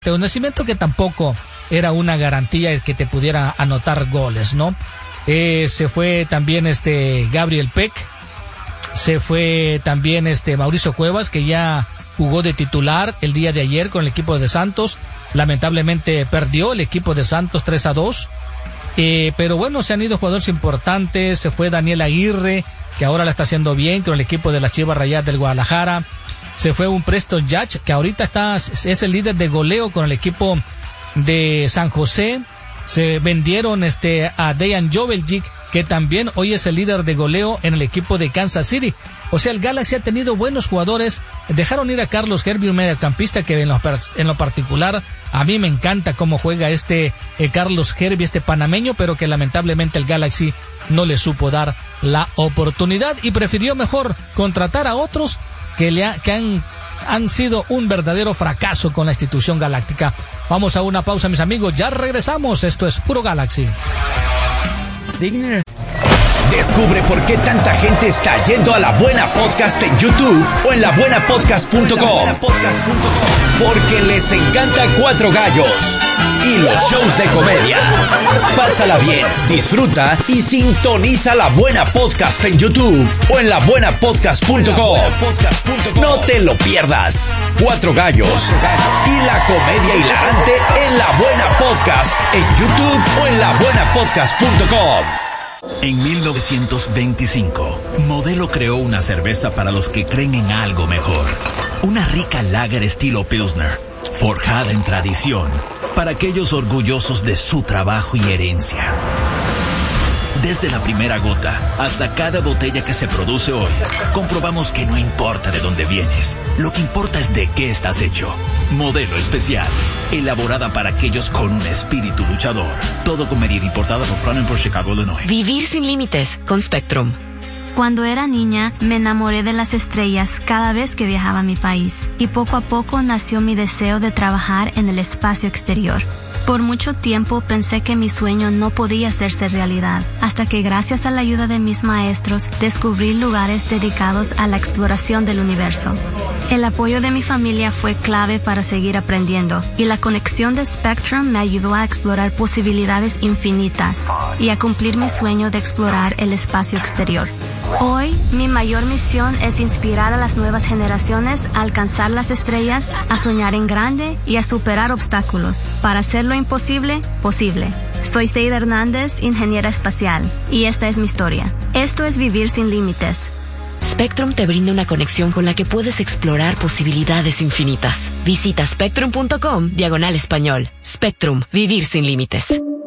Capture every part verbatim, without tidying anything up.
Un Nascimento que tampoco era una garantía el que te pudiera anotar goles, ¿no? Eh, se fue también este Gabriel Peck, se fue también este Mauricio Cuevas, que ya jugó de titular el día de ayer con el equipo de Santos. Lamentablemente perdió el equipo de Santos tres a dos. Eh, pero bueno, se han ido jugadores importantes. Se fue Daniel Aguirre, que ahora la está haciendo bien con el equipo de las Chivas Rayadas del Guadalajara. Se fue un Preston Yach, que ahorita está, es el líder de goleo con el equipo de San José. Se vendieron este a Dejan Joveljic, que también hoy es el líder de goleo en el equipo de Kansas City. O sea, el Galaxy ha tenido buenos jugadores. Dejaron ir a Carlos Herby, un mediocampista que en lo, en lo particular a mí me encanta cómo juega este eh, Carlos Herby, este panameño, pero que lamentablemente el Galaxy no le supo dar la oportunidad y prefirió mejor contratar a otros que, le ha, que han, han sido un verdadero fracaso con la institución galáctica. Vamos a una pausa, mis amigos, ya regresamos. Esto es Puro Galaxy. Digner. Descubre por qué tanta gente está yendo a La Buena Podcast en YouTube o en la buena podcast punto com. Porque les encanta Cuatro Gallos y los shows de comedia. Pásala bien, disfruta y sintoniza La Buena Podcast en YouTube o en la buena podcast punto com. No te lo pierdas. Cuatro Gallos y la comedia hilarante en La Buena Podcast en YouTube o en la buena podcast punto com. En mil novecientos veinticinco, Modelo creó una cerveza para los que creen en algo mejor. Una rica lager estilo Pilsner, forjada en tradición, para aquellos orgullosos de su trabajo y herencia. Desde la primera gota hasta cada botella que se produce hoy, comprobamos que no importa de dónde vienes, lo que importa es de qué estás hecho. Modelo Especial, elaborada para aquellos con un espíritu luchador. Todo con medida, importada por Crown por Chicago, Illinois. Vivir sin límites con Spectrum. Cuando era niña, me enamoré de las estrellas cada vez que viajaba a mi país, y poco a poco nació mi deseo de trabajar en el espacio exterior. Por mucho tiempo pensé que mi sueño no podía hacerse realidad, hasta que gracias a la ayuda de mis maestros descubrí lugares dedicados a la exploración del universo. El apoyo de mi familia fue clave para seguir aprendiendo, y la conexión de Spectrum me ayudó a explorar posibilidades infinitas y a cumplir mi sueño de explorar el espacio exterior. Hoy, mi mayor misión es inspirar a las nuevas generaciones a alcanzar las estrellas, a soñar en grande y a superar obstáculos, para hacer lo imposible, posible. Soy Seida Hernández, ingeniera espacial, y esta es mi historia. Esto es Vivir sin Límites. Spectrum te brinda una conexión con la que puedes explorar posibilidades infinitas. Visita spectrum punto com, diagonal español. Spectrum, Vivir sin Límites.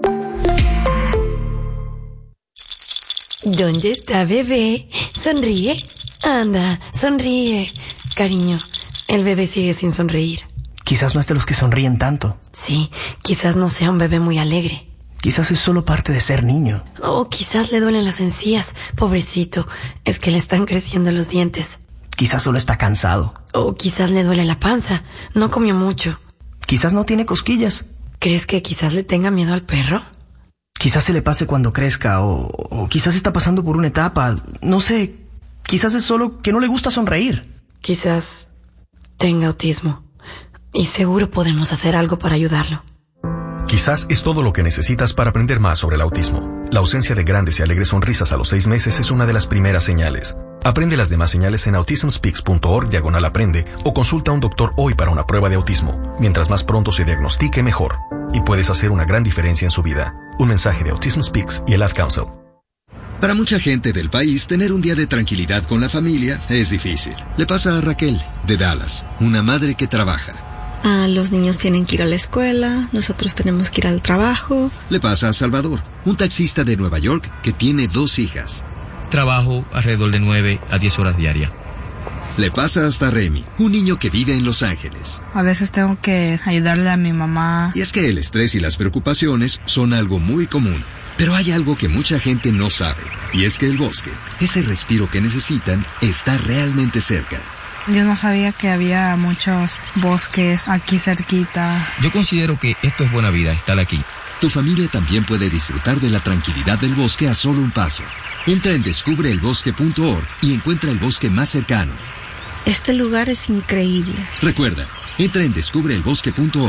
¿Dónde está bebé? Sonríe. Anda, sonríe. Cariño, el bebé sigue sin sonreír. Quizás no es de los que sonríen tanto. Sí, quizás no sea un bebé muy alegre. Quizás es solo parte de ser niño. O quizás le duelen las encías. Pobrecito, es que le están creciendo los dientes. Quizás solo está cansado. O quizás le duele la panza. No comió mucho. Quizás no tiene cosquillas. ¿Crees que quizás le tenga miedo al perro? Quizás se le pase cuando crezca, o, o quizás está pasando por una etapa. No sé, quizás es solo que no le gusta sonreír. Quizás tenga autismo. Y seguro podemos hacer algo para ayudarlo. Quizás es todo lo que necesitas para aprender más sobre el autismo. La ausencia de grandes y alegres sonrisas a los seis meses es una de las primeras señales. Aprende las demás señales en autism speaks punto org diagonal aprende o consulta a un doctor hoy para una prueba de autismo. Mientras más pronto se diagnostique, mejor. Y puedes hacer una gran diferencia en su vida. Un mensaje de Autism Speaks y el Ad Council. Para mucha gente del país, tener un día de tranquilidad con la familia es difícil. Le pasa a Raquel, de Dallas, una madre que trabaja. Ah, los niños tienen que ir a la escuela, nosotros tenemos que ir al trabajo. Le pasa a Salvador, un taxista de Nueva York que tiene dos hijas. Trabajo alrededor de nueve a diez horas diarias. Le pasa hasta Remy, un niño que vive en Los Ángeles. A veces tengo que ayudarle a mi mamá. Y es que el estrés y las preocupaciones son algo muy común. Pero hay algo que mucha gente no sabe, y es que el bosque, ese respiro que necesitan, está realmente cerca. Yo no sabía que había muchos bosques aquí cerquita. Yo considero que esto es buena vida, estar aquí. Tu familia también puede disfrutar de la tranquilidad del bosque a solo un paso. Entra en descubre el bosque punto org y encuentra el bosque más cercano. Este lugar es increíble. Recuerda, entra en descubre el bosque punto org.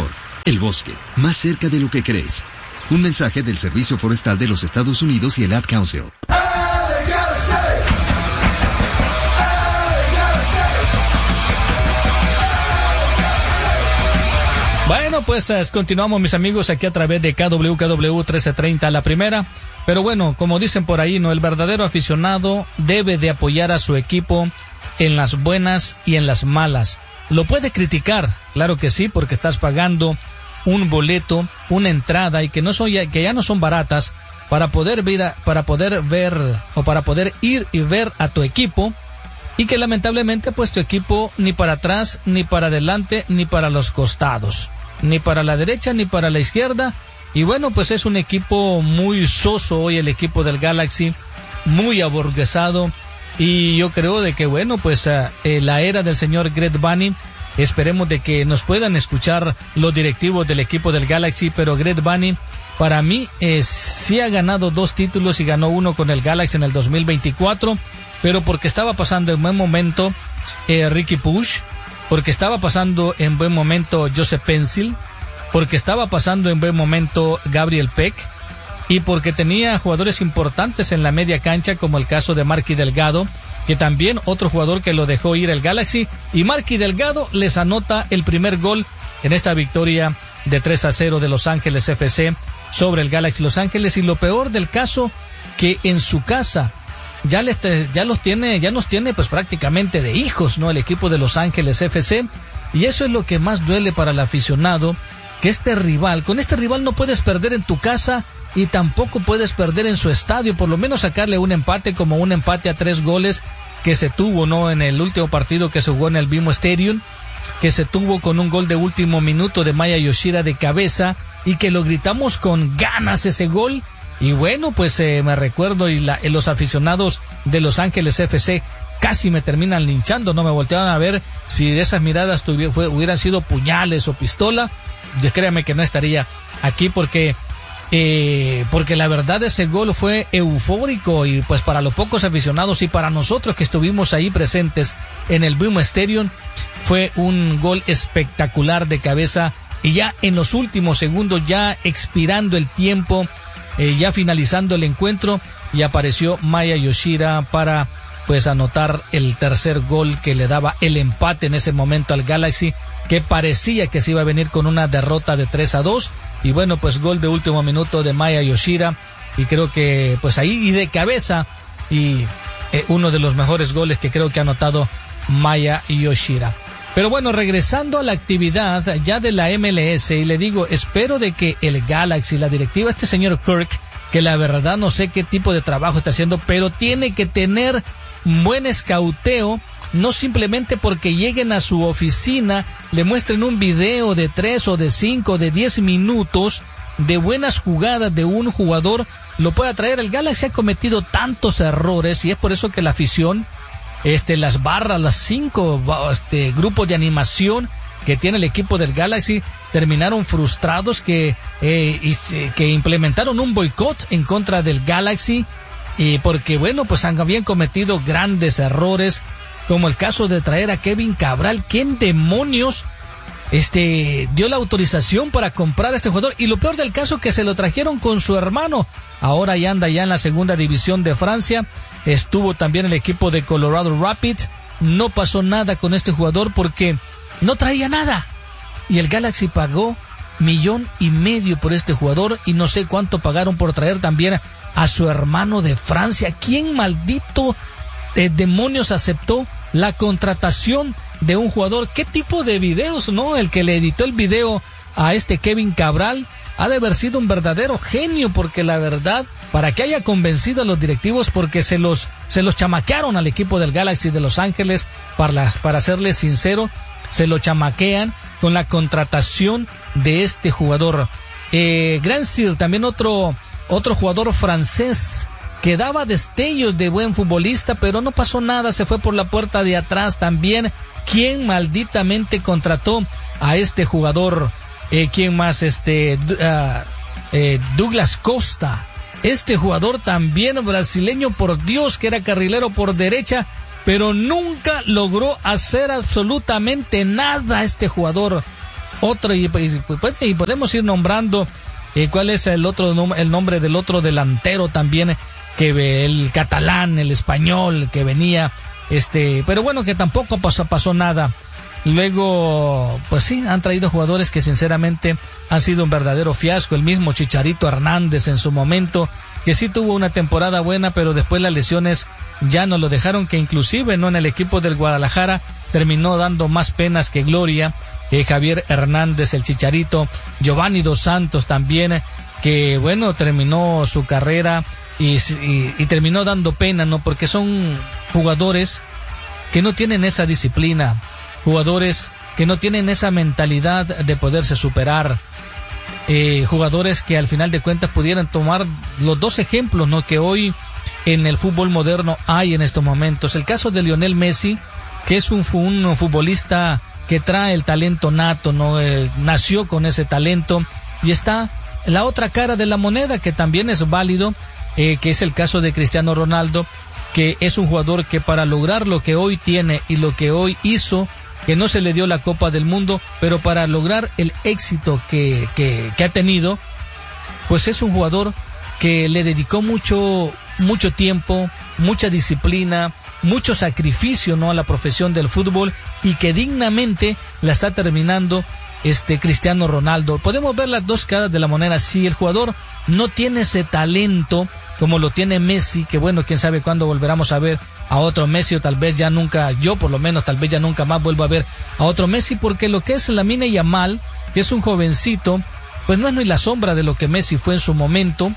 El bosque, más cerca de lo que crees. Un mensaje del Servicio Forestal de los Estados Unidos y el Ad Council. Bueno, pues eh, continuamos, mis amigos, aquí a través de K W K W trece treinta, la primera. Pero bueno, como dicen por ahí, no, el verdadero aficionado debe de apoyar a su equipo en las buenas y en las malas. Lo puede criticar, claro que sí, porque estás pagando un boleto, una entrada, y que no son ya, que ya no son baratas, para poder ver, a, para poder ver o para poder ir y ver a tu equipo, y que lamentablemente pues tu equipo ni para atrás, ni para adelante, ni para los costados, ni para la derecha, ni para la izquierda. Y bueno, pues es un equipo muy soso hoy, el equipo del Galaxy, muy aburguesado, y yo creo de que bueno, pues uh, eh, la era del señor Greg Vanney, esperemos de que nos puedan escuchar los directivos del equipo del Galaxy, pero Greg Vanney para mí eh, sí ha ganado dos títulos y ganó uno con el Galaxy en el dos mil veinticuatro, pero porque estaba pasando en buen momento eh, Ricky Push, porque estaba pasando en buen momento Joseph Pencil, porque estaba pasando en buen momento Gabriel Peck, y porque tenía jugadores importantes en la media cancha, como el caso de Marky Delgado, que también otro jugador que lo dejó ir el Galaxy, y Marky Delgado les anota el primer gol en esta victoria de tres a cero de Los Ángeles F C sobre el Galaxy Los Ángeles. Y lo peor del caso, que en su casa ya les ya los tiene, ya nos tiene pues prácticamente de hijos, ¿no? El equipo de Los Ángeles F C, y eso es lo que más duele para el aficionado, que este rival, con este rival no puedes perder en tu casa y tampoco puedes perder en su estadio, por lo menos sacarle un empate, como un empate a tres goles que se tuvo, ¿no? En el último partido que se jugó en el B M O Stadium, que se tuvo con un gol de último minuto de Maya Yoshida de cabeza, y que lo gritamos con ganas ese gol. Y bueno, pues eh, me recuerdo, y la, eh, los aficionados de Los Ángeles F C casi me terminan linchando, no me volteaban a ver si de esas miradas tuviera, fue, hubieran sido puñales o pistola. Yo créame que no estaría aquí, porque eh, porque la verdad ese gol fue eufórico, y pues para los pocos aficionados y para nosotros que estuvimos ahí presentes en el B M O Stadium fue un gol espectacular de cabeza. Y ya en los últimos segundos, ya expirando el tiempo, eh, ya finalizando el encuentro, y apareció Maya Yoshida para pues anotar el tercer gol que le daba el empate en ese momento al Galaxy, que parecía que se iba a venir con una derrota de tres a dos. Y bueno, pues gol de último minuto de Maya Yoshida, y creo que pues ahí y de cabeza, y eh, uno de los mejores goles que creo que ha anotado Maya Yoshida. Pero bueno, regresando a la actividad ya de la M L S, y le digo, espero de que el Galaxy, la directiva, este señor Kirk, que la verdad no sé qué tipo de trabajo está haciendo, pero tiene que tener buen escauteo, no simplemente porque lleguen a su oficina, le muestren un video de tres o de cinco o de diez minutos de buenas jugadas de un jugador, lo pueda traer. El Galaxy ha cometido tantos errores, y es por eso que la afición, este, las barras, las cinco este, grupos de animación que tiene el equipo del Galaxy, terminaron frustrados, que, eh, y, que implementaron un boicot en contra del Galaxy, y porque bueno, pues han habían cometido grandes errores, como el caso de traer a Kevin Cabral. ¿Quién demonios este dio la autorización para comprar a este jugador? Y lo peor del caso, que se lo trajeron con su hermano. Ahora ya anda ya en la segunda división de Francia. Estuvo también el equipo de Colorado Rapids. No pasó nada con este jugador porque no traía nada, y el Galaxy pagó millón y medio por este jugador, y no sé cuánto pagaron por traer también a su hermano de Francia. ¿Quién maldito eh, demonios aceptó la contratación de un jugador? ¿Qué tipo de videos, no? El que le editó el video a este Kevin Cabral ha de haber sido un verdadero genio, porque la verdad, para que haya convencido a los directivos, porque se los se los chamaquearon al equipo del Galaxy de Los Ángeles, para, la, para serles sincero, se lo chamaquean con la contratación de este jugador. Eh, Grand Sir, también otro, otro jugador francés que daba destellos de buen futbolista, pero no pasó nada, se fue por la puerta de atrás también. ¿Quién malditamente contrató a este jugador? Eh, ¿Quién más? Este uh, eh, Douglas Costa, este jugador también brasileño, por Dios, que era carrilero por derecha, pero nunca logró hacer absolutamente nada este jugador. otro, y, y, y podemos ir nombrando eh, cuál es el otro el nombre del otro delantero también, que el catalán, el español que venía, este, pero bueno, que tampoco pasó, pasó nada. Luego, pues sí, han traído jugadores que sinceramente han sido un verdadero fiasco. El mismo Chicharito Hernández en su momento, que sí tuvo una temporada buena, pero después las lesiones ya no lo dejaron, que inclusive no en el equipo del Guadalajara terminó dando más penas que gloria. Eh, Javier Hernández, el Chicharito, Giovanni Dos Santos también, que bueno, terminó su carrera y, y, y terminó dando pena, ¿no? Porque son jugadores que no tienen esa disciplina, jugadores que no tienen esa mentalidad de poderse superar, eh, jugadores que al final de cuentas pudieran tomar los dos ejemplos, ¿no?, que hoy en el fútbol moderno hay en estos momentos. El caso de Lionel Messi, que es un, un futbolista que trae el talento nato, ¿no? Eh, nació con ese talento, y está la otra cara de la moneda que también es válido, eh, que es el caso de Cristiano Ronaldo, que es un jugador que para lograr lo que hoy tiene y lo que hoy hizo, que no se le dio la Copa del Mundo, pero para lograr el éxito que, que, que ha tenido, pues es un jugador que le dedicó mucho, mucho tiempo, mucha disciplina, mucho sacrificio, ¿no?, a la profesión del fútbol, y que dignamente la está terminando este Cristiano Ronaldo. Podemos ver las dos caras de la moneda. Si el jugador no tiene ese talento como lo tiene Messi, que bueno, quién sabe cuándo volveremos a ver a otro Messi, o tal vez ya nunca, yo por lo menos tal vez ya nunca más vuelvo a ver a otro Messi, porque lo que es Lamine Yamal, que es un jovencito, pues no es ni la sombra de lo que Messi fue en su momento,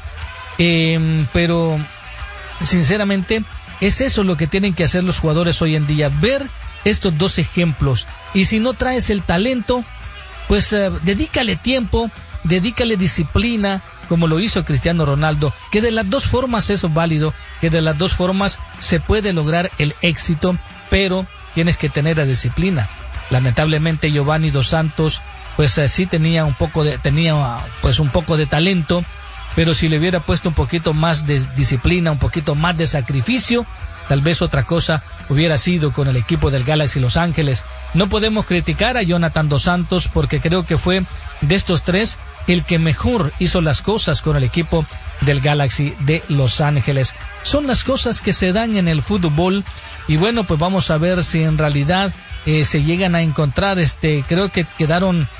eh, pero sinceramente es eso lo que tienen que hacer los jugadores hoy en día, ver estos dos ejemplos, y si no traes el talento, pues eh, dedícale tiempo, dedícale disciplina, como lo hizo Cristiano Ronaldo, que de las dos formas es válido, que de las dos formas se puede lograr el éxito, pero tienes que tener la disciplina. Lamentablemente Giovanni Dos Santos, pues eh, sí tenía un poco de, tenía pues un poco de talento, pero si le hubiera puesto un poquito más de disciplina, un poquito más de sacrificio, tal vez otra cosa hubiera sido con el equipo del Galaxy Los Ángeles. No podemos criticar a Jonathan Dos Santos, porque creo que fue de estos tres el que mejor hizo las cosas con el equipo del Galaxy de Los Ángeles. Son las cosas que se dan en el fútbol, y bueno, pues vamos a ver si en realidad eh, se llegan a encontrar. Este, creo que quedaron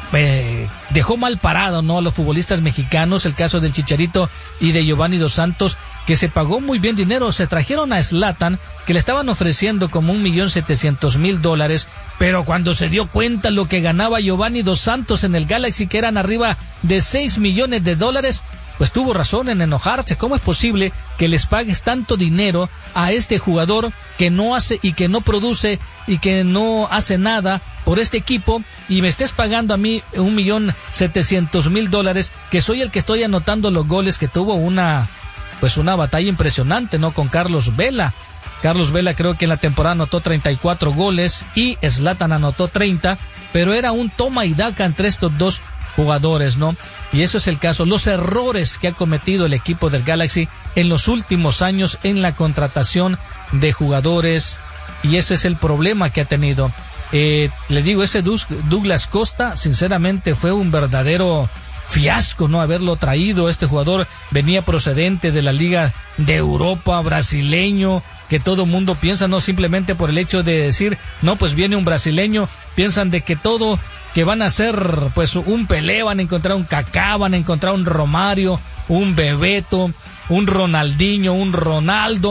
Eh, dejó mal parado, ¿no?, a los futbolistas mexicanos, el caso del Chicharito y de Giovanni Dos Santos, que se pagó muy bien dinero. Se trajeron a Zlatan, que le estaban ofreciendo como un millón setecientos mil dólares, pero cuando se dio cuenta lo que ganaba Giovanni Dos Santos en el Galaxy, que eran arriba de seis millones de dólares, pues tuvo razón en enojarse. ¿Cómo es posible que les pagues tanto dinero a este jugador que no hace y que no produce y que no hace nada por este equipo, y me estés pagando a mí un millón setecientos mil dólares, que soy el que estoy anotando los goles, que tuvo una, pues una batalla impresionante, ¿no?, con Carlos Vela? Carlos Vela creo que en la temporada anotó treinta y cuatro goles y Zlatan anotó treinta, pero era un toma y daca entre estos dos jugadores, ¿no? Y eso es el caso, los errores que ha cometido el equipo del Galaxy en los últimos años en la contratación de jugadores, y eso es el problema que ha tenido. Eh, le digo, ese Douglas Costa, sinceramente fue un verdadero fiasco, ¿no?, haberlo traído. Este jugador venía procedente de la Liga de Europa, brasileño, que todo mundo piensa, no simplemente por el hecho de decir, no, pues viene un brasileño, piensan de que todo, que van a ser pues un Pelé, van a encontrar un Kaká, van a encontrar un Romario, un Bebeto, un Ronaldinho, un Ronaldo,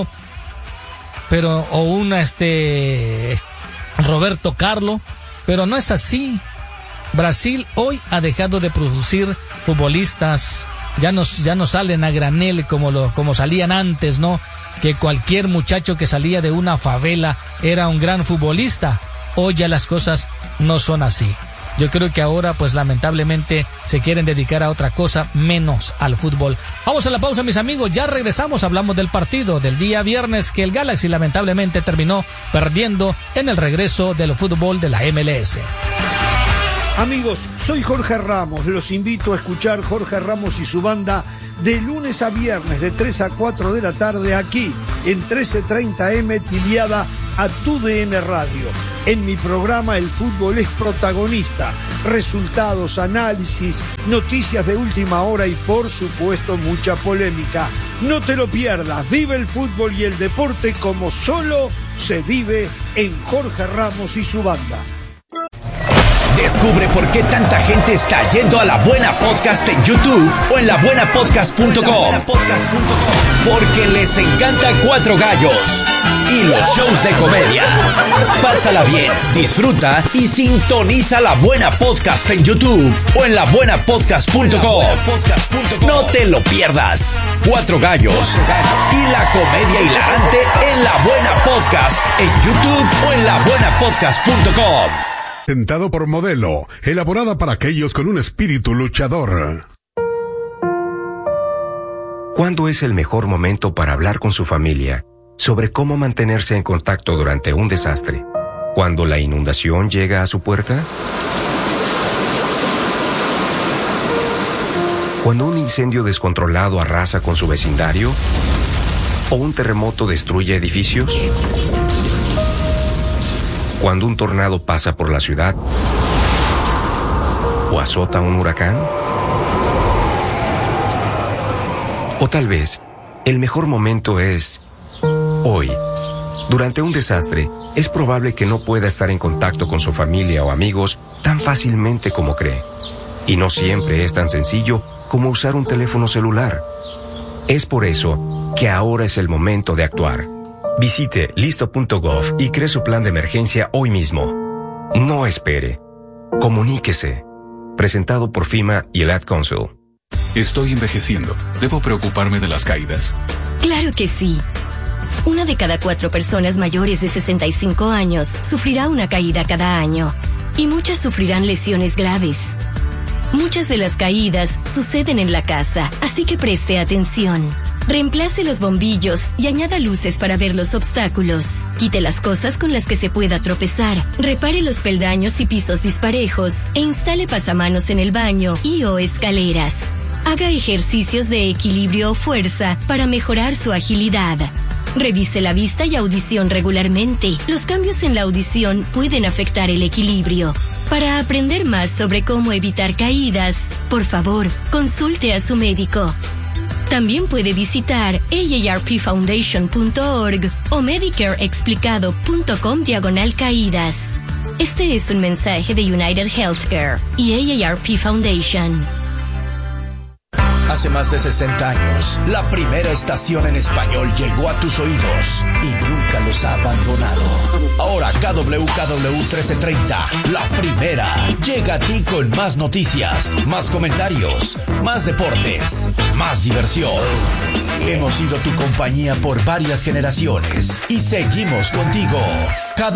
pero o un este Roberto Carlos, pero no es así. Brasil hoy ha dejado de producir futbolistas, ya no, ya no salen a granel como lo, como salían antes, ¿no?, que cualquier muchacho que salía de una favela era un gran futbolista. Hoy ya las cosas no son así. Yo creo que ahora, pues lamentablemente, se quieren dedicar a otra cosa menos al fútbol. Vamos a la pausa, mis amigos, ya regresamos, hablamos del partido del día viernes, que el Galaxy lamentablemente terminó perdiendo en el regreso del fútbol de la M L S. Amigos, soy Jorge Ramos, los invito a escuchar Jorge Ramos y su banda de lunes a viernes de tres a cuatro de la tarde aquí en trece treinta eme, tiliada a tu D N Radio. En mi programa el fútbol es protagonista. Resultados, análisis, noticias de última hora y por supuesto mucha polémica. No te lo pierdas, vive el fútbol y el deporte como solo se vive en Jorge Ramos y su banda. Descubre por qué tanta gente está yendo a La Buena Podcast en YouTube o en la buena podcast punto com. Porque les encanta Cuatro Gallos y los shows de comedia. Pásala bien, disfruta y sintoniza La Buena Podcast en YouTube o en la buena podcast punto com. No te lo pierdas. Cuatro Gallos y la comedia hilarante en La Buena Podcast en YouTube o en la buena podcast punto com. Presentado por Modelo, elaborada para aquellos con un espíritu luchador. ¿Cuándo es el mejor momento para hablar con su familia sobre cómo mantenerse en contacto durante un desastre? ¿Cuando la inundación llega a su puerta? ¿Cuando un incendio descontrolado arrasa con su vecindario? ¿O un terremoto destruye edificios? ¿Cuando un tornado pasa por la ciudad? ¿O azota un huracán? O tal vez, el mejor momento es hoy. Durante un desastre, es probable que no pueda estar en contacto con su familia o amigos tan fácilmente como cree. Y no siempre es tan sencillo como usar un teléfono celular. Es por eso que ahora es el momento de actuar. Visite listo punto gov y cree su plan de emergencia hoy mismo. No espere. Comuníquese. Presentado por FEMA y el Ad Council. Estoy envejeciendo. ¿Debo preocuparme de las caídas? Claro que sí. Una de cada cuatro personas mayores de sesenta y cinco años sufrirá una caída cada año. Y muchas sufrirán lesiones graves. Muchas de las caídas suceden en la casa, así que preste atención. Reemplace los bombillos y añada luces para ver los obstáculos. Quite las cosas con las que se pueda tropezar. Repare los peldaños y pisos disparejos e instale pasamanos en el baño y o escaleras. Haga ejercicios de equilibrio o fuerza para mejorar su agilidad. Revise la vista y audición regularmente. Los cambios en la audición pueden afectar el equilibrio. Para aprender más sobre cómo evitar caídas, por favor, consulte a su médico. También puede visitar A A R P foundation punto org o medicareexplicado punto com diagonal caídas. Este es un mensaje de United Healthcare y A A R P Foundation. Hace más de sesenta años, la primera estación en español llegó a tus oídos y nunca los ha abandonado. Ahora K W K W trece treinta, la primera, llega a ti con más noticias, más comentarios, más deportes, más diversión. Hemos sido tu compañía por varias generaciones y seguimos contigo.